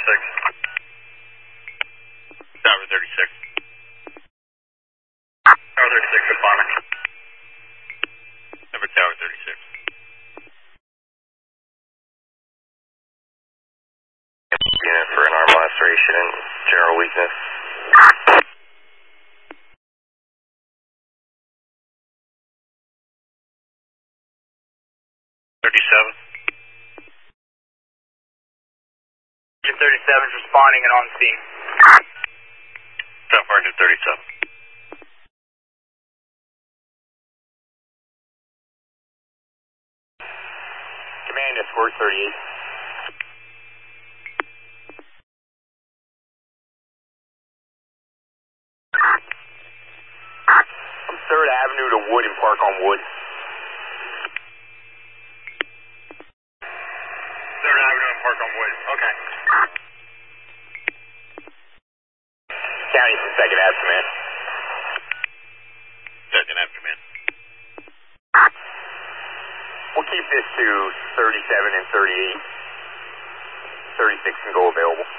Tower 36. Tower 36, responding. Number Tower 36. Unit for an arm laceration and general weakness. Agent 37 is responding and on scene. Stop Agent 37. Command Escort 38. From 3rd Avenue to Wood and Park on Wood. 3rd Avenue and Park on Wood. Okay. County from 2nd Ave Command. 2nd Ave Command. We'll keep this to 37 and 38. 36 can go available.